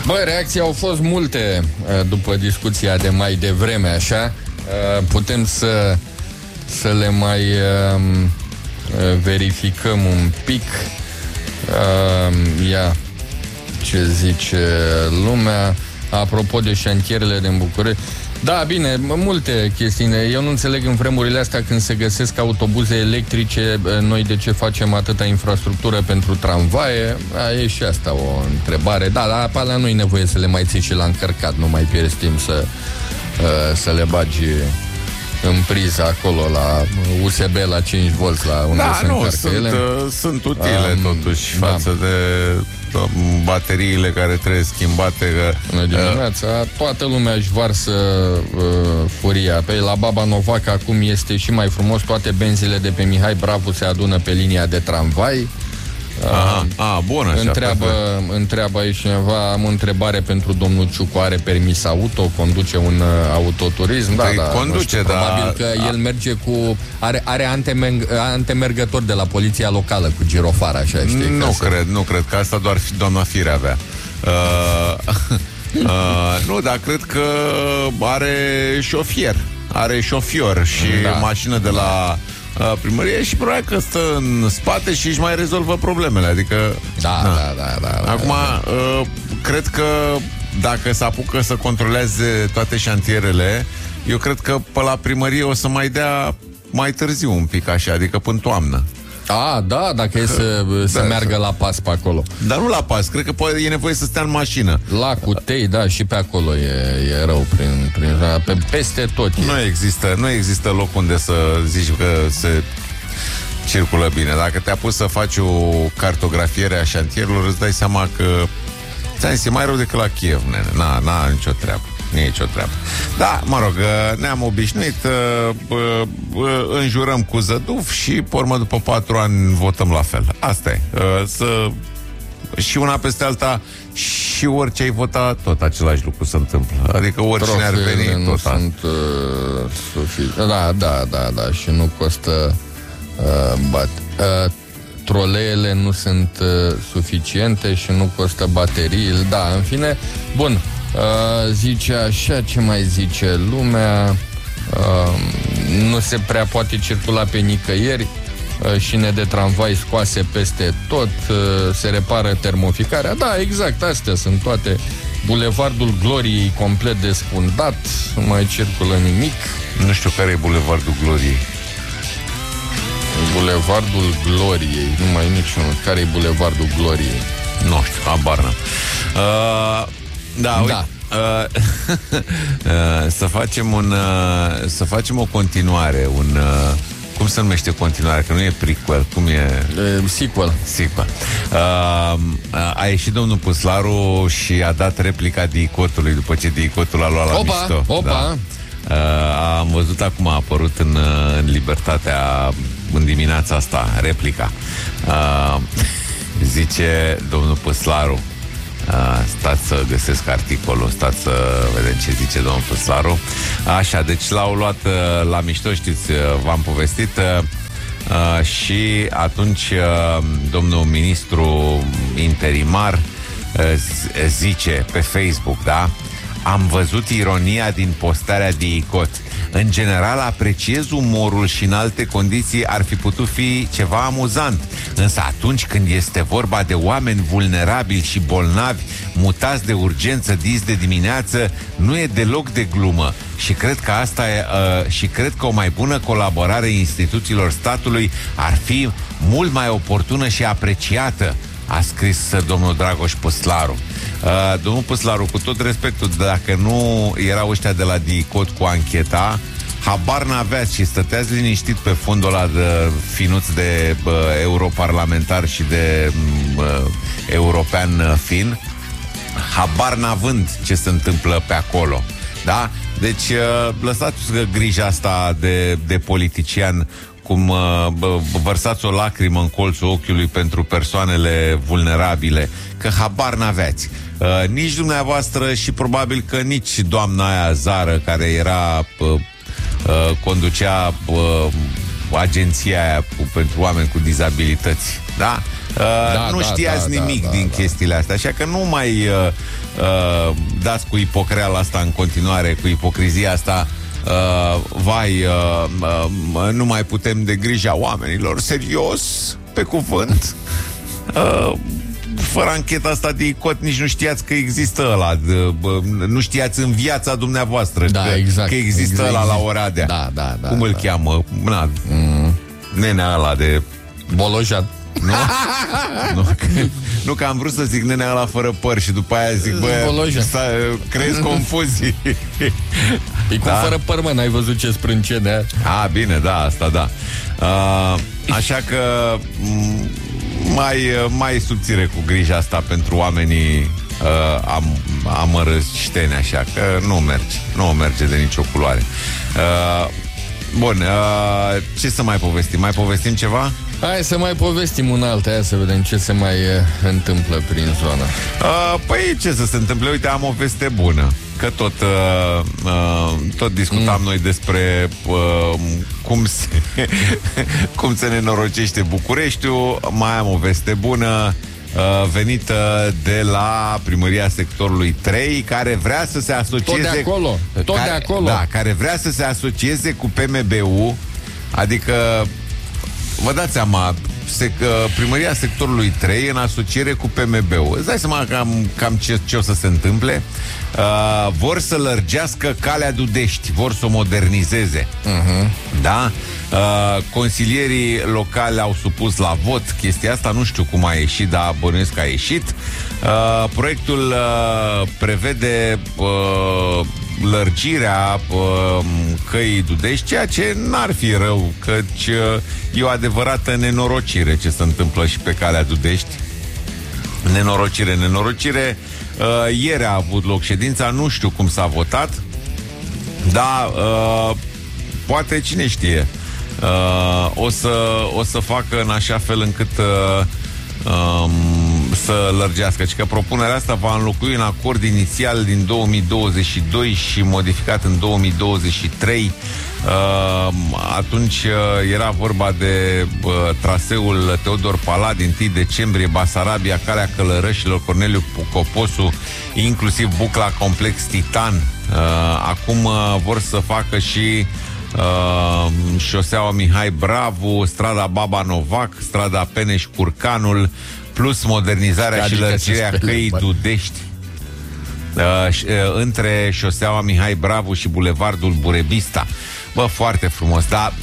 Bă, reacții au fost multe după discuția de mai devreme, așa. Putem să le mai verificăm un pic. Ia ce zice lumea apropo de șantierele din București. Da, bine, multe chestii. Eu nu înțeleg în vremurile astea când se găsesc autobuze electrice, noi de ce facem atâta infrastructură pentru tramvaie? E și asta o întrebare. Da, dar pe alea nu e nevoie să le mai ții și la încărcat, nu mai pierzi timp să le bagi în priză acolo la USB la 5 V la unde se încarcă ele. Sunt utile totuși față de bateriile care trebuie schimbate. Bună dimineața, toată lumea își varsă furia. Pe la Baba Novac acum este și mai frumos, toate benzile de pe Mihai Bravu se adună pe linia de tramvai. Bun, așa. Întreabă aici cineva, am o întrebare pentru domnul Ciucu, are permis auto, conduce un autoturism? Da, conduce, probabil că el merge cu... Are antemergător de la poliția locală cu girofar, așa, știi? Nu cred că asta doar doamna Fire avea. Nu, dar cred că are șofier. Are șofior și mașină de la primărie și probabil că stă în spate și își mai rezolvă problemele. Adică Da. Acum cred că dacă se apucă să controleze toate șantierele, eu cred că pe la primărie o să mai dea mai târziu un pic așa, adică până toamnă. Da, dacă e să meargă la pas pe acolo. Dar nu la pas, cred că e nevoie să stea în mașină. La Cutei, da, și pe acolo e rău peste tot. Nu există loc unde să zici că se circulă bine. Dacă te-a pus să faci o cartografiere a șantierilor, îți dai seama că e mai rău decât la Kiev, nene. N-a nicio treabă. Nu e nicio treabă. Da, mă rog, ne-am obișnuit, înjurăm cu zăduf și, pe urmă, după 4 ani, votăm la fel. Asta e. Și una peste alta, și orice ai vota, tot același lucru se întâmplă. Adică oricine ar veni, tot sunt Da, și nu costă troleele nu sunt suficiente și nu costă baterii. Da, în fine, bun. Zice așa, ce mai zice lumea? Nu se prea poate circula pe nicăieri, șine de tramvai scoase peste tot, se repară termoficarea. Da, exact, astea sunt toate. Bulevardul Gloriei complet desfundat, nu mai circulă nimic. Nu știu care e Bulevardul Gloriei. Bulevardul Gloriei, nu mai niciunul. Care e Bulevardul Gloriei? Nu știu, habar n-am. Uite. Să facem o continuare, cum se numește continuare? Că nu e prequel, cum e? Sequel. A ieșit domnul Puslaru și a dat replica Diicotului după ce Diicotul a luat la mișto. Da. Am văzut acum, a apărut în Libertatea în dimineața asta, replica. Zice domnul Puslaru, stați să găsesc articolul, stați să vedem ce zice domnul Puslaru. Așa, deci l-au luat la mișto, știți, v-am povestit, și atunci domnul ministru interimar zice pe Facebook, da? Am văzut ironia din postarea Diicot. În general apreciez umorul și în alte condiții ar fi putut fi ceva amuzant. Însă atunci când este vorba de oameni vulnerabili și bolnavi, mutați de urgență dis de dimineață, nu e deloc de glumă. Și cred că cred că o mai bună colaborare instituțiilor statului ar fi mult mai oportună și apreciată, a scris domnul Dragoș Puslaru. Domnul Puslaru, cu tot respectul, dacă nu erau ăștia de la Diicot cu ancheta, habar n-aveați și stăteați liniștit pe fundul ăla de finuț de europarlamentar și de european fin, habar n-având ce se întâmplă pe acolo. Da? Deci lăsați grija asta de politician, cum vărsați o lacrimă în colțul ochiului pentru persoanele vulnerabile, că habar n-aveați. Nici dumneavoastră și probabil că nici doamna aia Zară, care era conducea agenția aia pentru oameni cu dizabilități. Da? Nu știați nimic din chestiile astea. Așa că nu mai dați cu ipocreala asta în continuare, cu ipocrizia asta. Nu mai putem de grija oamenilor. Serios, pe cuvânt. Fără ancheta asta de ICOT nici nu știați că există ăla. Nu știați în viața dumneavoastră că există ăla la Oradea. Cum îl cheamă? Nenea ăla de Bolojan. Nu, că am vrut să zic nenea ăla fără păr și după aia zic, creezi confuzii. E cum fără păr, mă, n-ai văzut ce sprâncene. Bine, asta da. Așa că mai subțire cu grija asta pentru oamenii amărășteni, așa că nu merge de nicio culoare. Bun, ce să mai povestim? Mai povestim ceva? Hai să mai povestim un alt, hai să vedem ce se mai întâmplă prin zona. Păi ce să se întâmple? Uite, am o veste bună. Că tot discutam noi despre cum se nenorocește Bucureștiul. Mai am o veste bună venită de la primăria sectorului 3, care vrea să se asocieze de acolo. Da, care vrea să se asocieze cu PMBU. Adică vă dați seama, primăria sectorului 3 în asociere cu PMB-ul. Îți dai seama cam ce o să se întâmple? Vor să lărgească calea Dudești, vor să o modernizeze. Da? Consilierii locali au supus la vot chestia asta, nu știu cum a ieșit, dar bănuiesc că a ieșit. Proiectul prevede lărgirea căii Dudești, ceea ce n-ar fi rău, căci e o adevărată nenorocire ce se întâmplă și pe calea Dudești. Nenorocire. Ieri a avut loc ședința, nu știu cum s-a votat, dar poate, cine știe, o să facă în așa fel încât să lărgească. Că propunerea asta va înlocui un acord inițial din 2022 și modificat în 2023. Atunci era vorba de traseul Teodor Paladin, 1 decembrie, Basarabia, Calea Călărășilor, Corneliu Coposu, inclusiv bucla Complex Titan. Acum vor să facă și șoseaua Mihai Bravu, strada Baba Novac, strada Peneș-Curcanul, plus modernizarea și lărgirea căii Dudești între șoseaua Mihai Bravu și bulevardul Burebista. Bă, foarte frumos, dar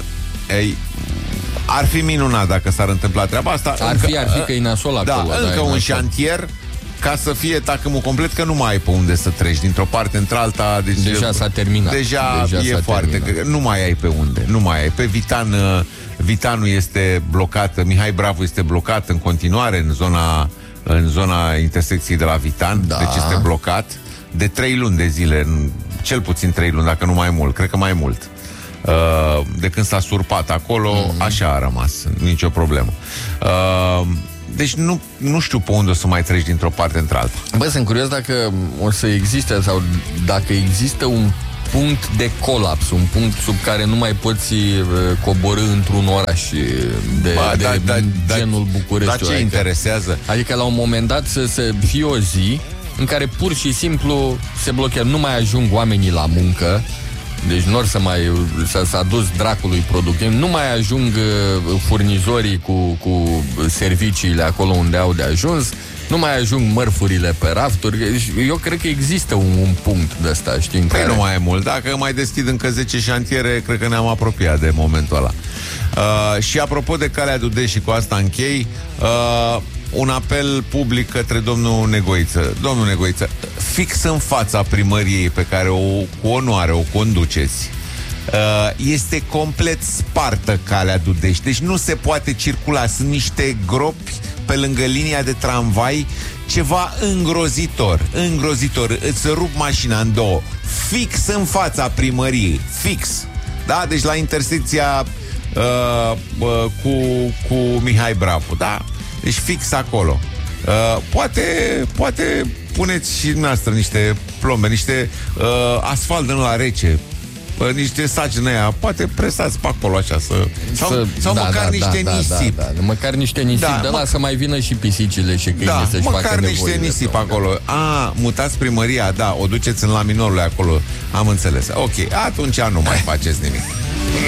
ar fi minunat dacă s-ar întâmpla treaba asta. Ar fi că e nasol acolo. Da, încă un șantier ca să fie tacâmul complet, că nu mai ai pe unde să treci dintr-o parte într-alta. Deci deja s-a terminat. Deja e foarte terminat. Nu mai ai pe unde. Nu mai ai. Pe Vitanul este blocat, Mihai Bravu este blocat în continuare în zona intersecției de la Vitan. Da. Deci este blocat de 3 luni de zile, cel puțin 3 luni, dacă nu mai mult, cred că mai mult. De când s-a surpat acolo, așa a rămas, nicio problemă. Deci nu știu pe unde o să mai treci dintr-o parte într-alta. Bă, sunt curios dacă o să existe sau dacă există un punct de colaps, un punct sub care nu mai poți coborî într-un oraș de genul București. Dar ce interesează? Adică la un moment dat să fie o zi în care pur și simplu se blochează, nu mai ajung oamenii la muncă. Deci nu or să mai s-a dus dracului productiv, nu mai ajung furnizorii cu serviciile acolo unde au de ajuns, nu mai ajung mărfurile pe rafturi. Eu cred că există un punct de ăsta, știi, în care... nu mai e mult. Dacă mai deschid încă 10 șantiere, cred că ne-am apropiat de momentul ăla. Și apropo de calea Dudești, și cu asta închei, un apel public către domnul Negoiță. Domnul Negoiță, fix în fața primăriei pe care cu onoare o conduceți, este complet spartă calea Dudești. Deci nu se poate circula. Sunt niște gropi pe lângă linia de tramvai, ceva îngrozitor. Îți rup mașina în două. Fix în fața primăriei. Fix. Da? Deci la intersecția cu Mihai Bravu. Da? Deci fix acolo. Poate puneți și dumneavoastră niște plombe, niște asfalt din la rece. niște saci în aia, poate presați pe acolo așa sau măcar niște nisip. Măcar niște nisip, să mai vină și pisicile și câinii să-și facă măcar niște nisip acolo. Mutați primăria, o duceți în la minorului acolo. Am înțeles. Ok, atunci nu mai faceți nimic.